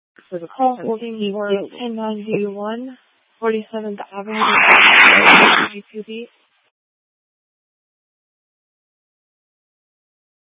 For the call holding for 10901 47th Avenue, G2B.